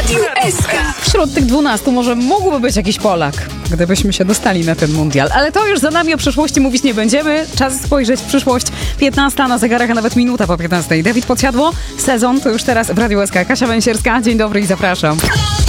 Radiu SK. Wśród tych 12 może mógłby być jakiś Polak, gdybyśmy się dostali na ten mundial. Ale to już za nami, o przyszłości mówić nie będziemy. Czas spojrzeć w przyszłość. 15 na zegarach, a nawet minuta po 15. Dawid Podsiadło. Sezon to już teraz w Radiu SK. Kasia Węsierska, dzień dobry i zapraszam.